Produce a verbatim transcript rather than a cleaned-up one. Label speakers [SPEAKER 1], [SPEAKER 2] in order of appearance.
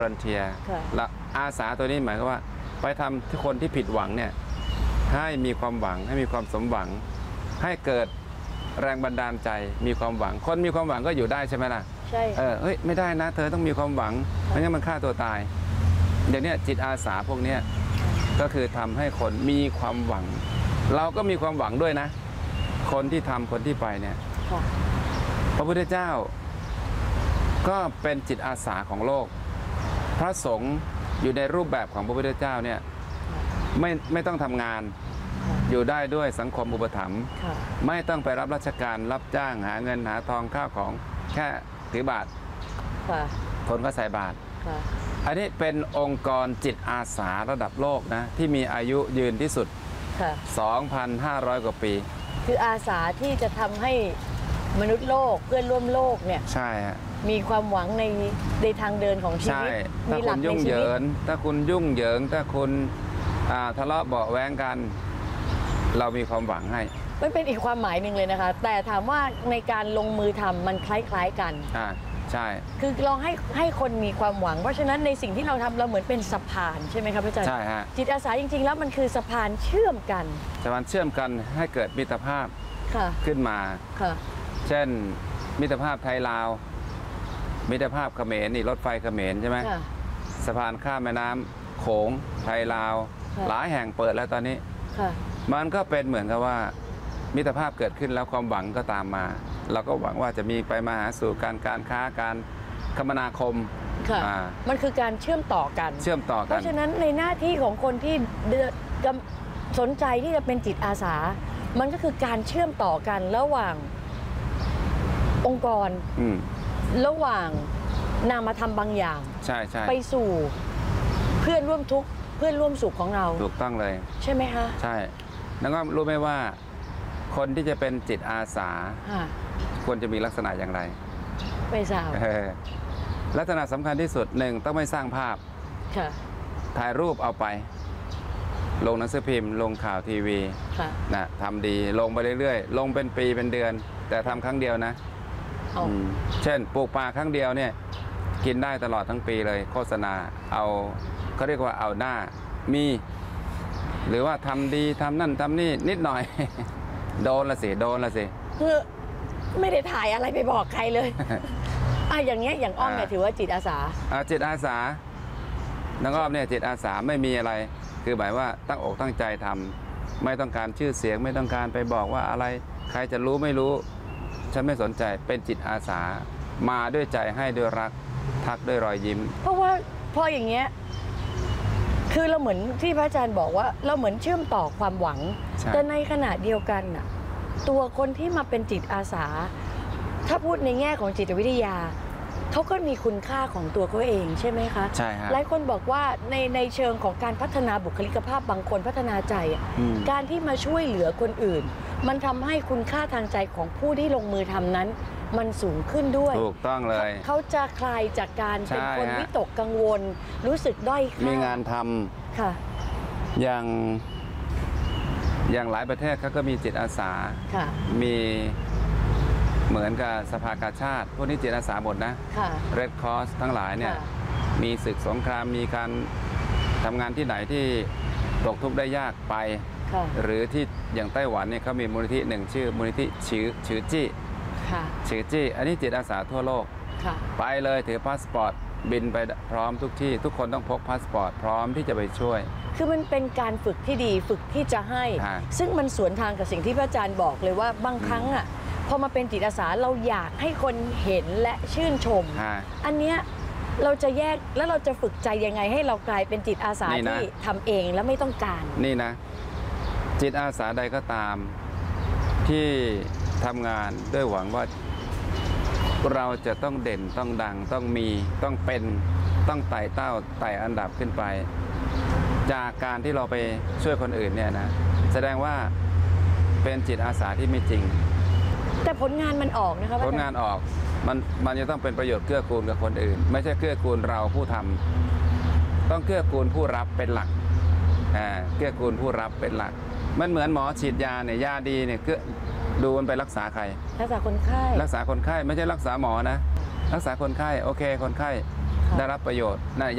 [SPEAKER 1] รันเทียและอาสาตัวนี้หมายความว่าไปทำที่คนที่ผิดหวังเนี่ยให้มีความหวังให้มีความสมหวังให้เกิดแรงบันดาลใจมีความหวังคนมีความหวังก็อยู่ได้ใช่ไหมล่ะ
[SPEAKER 2] ใช่
[SPEAKER 1] เออเฮ้ยไม่ได้นะเธอต้องมีความหวังไม่งั้นมันฆ่าตัวตายเดี๋ยวนี้จิตอาสาพวกนี้ก็คือทำให้คนมีความหวังเราก็มีความหวังด้วยนะคนที่ทำคนที่ไปเนี่ยพระพุทธเจ้าก็เป็นจิตอาสาของโลกพระสงฆ์อยู่ในรูปแบบของพระพุทธเจ้าเนี่ยไม่ไม่ต้องทำงานอยู่ได้ด้วยสังคมอุปถัมภ์ไม่ต้องไปรับราชการรับจ้างหาเงินหาทองข้าวของแค่ถือบาทคนก็ใส่บาทอันนี้เป็นองค์กรจิตอาสาระดับโลกนะที่มีอายุยืนที่สุด สองพันห้าร้อย กว่าปี
[SPEAKER 2] คืออาสาที่จะทำให้มนุษย์โลกเพื่อนร่วมโลกเนี่ย
[SPEAKER 1] ใช่ฮะ
[SPEAKER 2] มีความหวังในในทางเดินของชีวิต
[SPEAKER 1] ถ้าคุณยุ่งเหยิงถ้าคุณยุ่งเหยิงถ้าคุณทะเลาะเบาะแว้งกันเรามีความหวังให้
[SPEAKER 2] มันเป็นอีกความหมายหนึ่งเลยนะคะแต่ถามว่าในการลงมือทำมันคล้ายๆกัน
[SPEAKER 1] อ่าใช่
[SPEAKER 2] คือลองให้ให้คนมีความหวังเพราะฉะนั้นในสิ่งที่เราทำเราเหมือนเป็นสะพานใช่ไหมครับอาจารย์
[SPEAKER 1] ใช่ฮะ
[SPEAKER 2] จิตอาสาจริงๆแล้วมันคือสะพานเชื่อมกัน
[SPEAKER 1] สะพานเชื่อมกันให้เกิดมิตรภาพขึ้นมาเช่นมิตรภาพไทยลาวมิตรภาพเขมรนี่รถไฟเขมรใช่ไหมสะพานข้ามแม่น้ำโขงไทยลาวหลายแห่งเปิดแล้วตอนนี้มันก็เป็นเหมือนกับว่ามิตรภาพเกิดขึ้นแล้วความหวังก็ตามมาเราก็หวังว่าจะมีไปมาหาสู่การการค้าการคมนาคม
[SPEAKER 2] มันคือการเชื่อมต่อกัน
[SPEAKER 1] เชื่อมต่อกัน
[SPEAKER 2] เพราะฉะนั้นในหน้าที่ของคนที่สนใจที่จะเป็นจิตอาสามันก็คือการเชื่อมต่อกันระหว่างองค์กรระหว่างนามธรรมบางอย่าง
[SPEAKER 1] ใช่ใช่
[SPEAKER 2] ไปสู่เพื่อนร่วมทุกข์เพื่อนร่วมสุขของเรา
[SPEAKER 1] ถูกต้องเลย
[SPEAKER 2] ใช่ไหมคะ
[SPEAKER 1] ใช่แล้วก็รู้ไหมว่าคนที่จะเป็นจิตอาสาควรจะมีลักษณะอย่างไร
[SPEAKER 2] ไม่ทราบ
[SPEAKER 1] ลักษณะสำคัญที่สุดหนึ่งต้องไม่สร้างภาพถ่ายรูปเอาไปลงหนังสือพิมพ์ลงข่าวทีวีนะทำดีลงไปเรื่อยๆลงเป็นปีเป็นเดือนแต่ทำครั้งเดียวนะเช่นปลูกป่าครั้งเดียวเนี่ยกินได้ตลอดทั้งปีเลยโฆษณาเอาเขาเรียกว่าเอาหน้ามีหรือว่าทำดีทำนั่นทำนี่นิดหน่อยโดนละสิโดนละสิ
[SPEAKER 2] คือไม่ได้ถ่ายอะไรไปบอกใครเลยอ่ะอย่างเงี้ยอย่างอ้อมเนี่ยถือว่าจิตอาสา
[SPEAKER 1] อ่าจิตอาสาน้องอ้อมเนี่ยจิตอาสาไม่มีอะไรคือหมายว่าตั้งอกตั้งใจทำไม่ต้องการชื่อเสียงไม่ต้องการไปบอกว่าอะไรใครจะรู้ไม่รู้ฉันไม่สนใจเป็นจิตอาสามาด้วยใจให้ด้วยรักทักด้วยรอยยิ้ม
[SPEAKER 2] เพราะว่าพออย่างเงี้ยคือเราเหมือนที่พระอาจารย์บอกว่าเราเหมือนเชื่อมต่อความหวังแต่ในขณะเดียวกันน่ะตัวคนที่มาเป็นจิตอาสาถ้าพูดในแง่ของจิตวิทยาเขาก็มีคุณค่าของตัวเขาเองใช่ไหมคะ
[SPEAKER 1] ใช่ฮะ
[SPEAKER 2] หลายคนบอกว่าในในเชิงของการพัฒนาบุคลิกภาพบางคนพัฒนาใจการที่มาช่วยเหลือคนอื่นมันทำให้คุณค่าทางใจของผู้ที่ลงมือทำนั้นมันสูงขึ้นด้วย
[SPEAKER 1] ถูกต้องเลย
[SPEAKER 2] เขาจะคลายจากการเป็นคนวิตกกังวลรู้สึกด้อยค่า
[SPEAKER 1] มีงานทำค่ะอย่างอย่างหลายประเทศเขาก็มีจิตอาสามีเหมือนกับสภากาชาติพวกนี้จิตอาสาหมดนะ Red Cross ทั้งหลายเนี่ยมีศึกสงครามมีการทำงานที่ไหนที่ตกทุกข์ได้ยากไปหรือที่อย่างไต้หวันเนี่ยเขามีมูลนิธิหนึ่งชื่อมูลนิธิชื่อชื่อจี้ชื่อจี้อันนี้จิตอาสาทั่วโลกไปเลยถือพาสปอร์ตบินไปพร้อมทุกที่ทุกคนต้องพกพาสปอร์ตพร้อมที่จะไปช่วย
[SPEAKER 2] คือมันเป็นการฝึกที่ดีฝึกที่จะให้ซึ่งมันสวนทางกับสิ่งที่พระอาจารย์บอกเลยว่าบางครั้งอ่ะพอมาเป็นจิตอาสาเราอยากให้คนเห็นและชื่นชมอันเนี้ยเราจะแยกแล้วเราจะฝึกใจยังไงให้เรากลายเป็นจิตอาสาที่ทำเองและไม่ต้องการ
[SPEAKER 1] นี่นะจิตอาสาใดก็ตามที่ทำงานด้วยหวังว่าเราจะต้องเด่นต้องดังต้องมีต้องเป็นต้องไต่เต้าไต่อันดับขึ้นไปจากการที่เราไปช่วยคนอื่นเนี่ยนะแสดงว่าเป็นจิตอาสาที่ไม่จริง
[SPEAKER 2] แต่ผลงานมันออกนะครับ
[SPEAKER 1] ผลงานออกมันมันจะต้องเป็นประโยชน์เกื้อกูลกับคนอื่นไม่ใช่เกื้อกูลเราผู้ทำต้องเกื้อกูลผู้รับเป็นหลักอ่าเกื้อกูลผู้รับเป็นหลักมันเหมือนหมอฉีดยาเนี่ยยาดีเนี่ยเกื้อดูมันไปรักษาใคร
[SPEAKER 2] รักษาคนไข้
[SPEAKER 1] รักษาคนไข้ไม่ใช่รักษาหมอนะรักษาคนไข้โอเคคนไข้ได้รับประโยชน์นะ